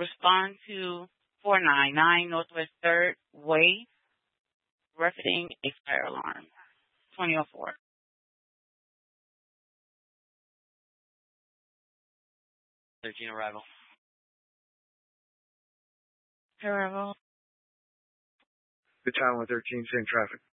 Respond to 499 Northwest 3rd Way, referencing a fire alarm. 2004. 13 arrival. Arrival. Good time with 13, same traffic.